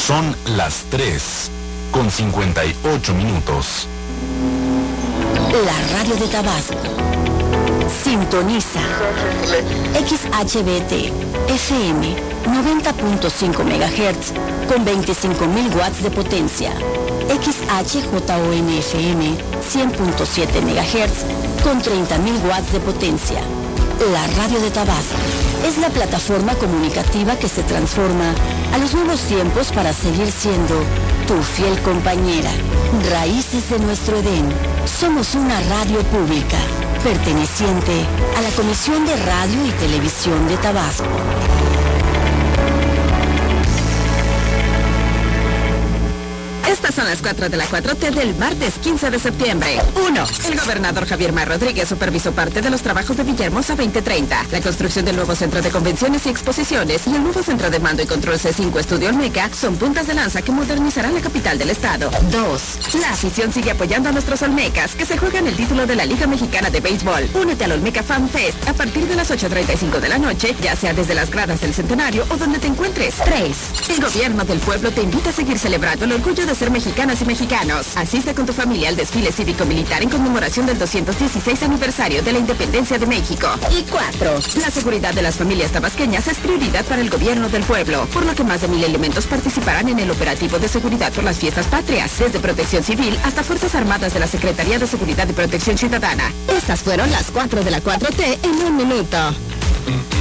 Son las 3:58. La radio de Tabasco. Sintoniza XHBT FM 90.5 MHz con 25.000 watts de potencia. XHJON FM 100.7 MHz con 30.000 watts de potencia. La radio de Tabasco es la plataforma comunicativa que se transforma a los nuevos tiempos para seguir siendo tu fiel compañera. Raíces de nuestro Edén. Somos una radio pública perteneciente a la Comisión de Radio y Televisión de Tabasco. Estas son las 4 de la 4T del martes 15 de septiembre. 1. El gobernador Javier Mar Rodríguez supervisó parte de los trabajos de Villahermosa 2030, la construcción del nuevo centro de convenciones y exposiciones y el nuevo centro de mando y control C5 Estudio Olmeca son puntas de lanza que modernizarán la capital del estado. 2. La afición sigue apoyando a nuestros Olmecas, que se juegan el título de la Liga Mexicana de Béisbol. Únete al Olmeca Fan Fest a partir de las 8:35 de la noche, ya sea desde las gradas del Centenario o donde te encuentres. 3. El gobierno del pueblo te invita a seguir celebrando el orgullo de ser mexicanas y mexicanos. Asiste con tu familia al desfile cívico-militar en conmemoración del 216 aniversario de la independencia de México. Y 4. La seguridad de las familias tabasqueñas es prioridad para el gobierno del pueblo, por lo que más de 1,000 elementos participarán en el operativo de seguridad por las fiestas patrias, desde Protección Civil hasta Fuerzas Armadas de la Secretaría de Seguridad y Protección Ciudadana. Estas fueron las 4 de la 4T en un minuto.